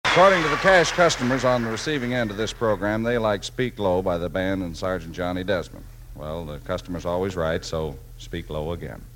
According to the cash customers on the receiving end of this program, they like Speak Low by the band and Sergeant Johnny Desmond. Well, the customer's always right, so speak low again.